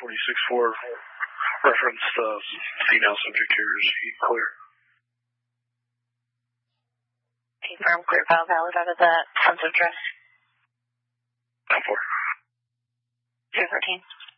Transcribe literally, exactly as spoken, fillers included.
forty-six four referenced uh, female subject here. Is he clear? Confirm clear file valid out of the front address. ten four. zero thirteen.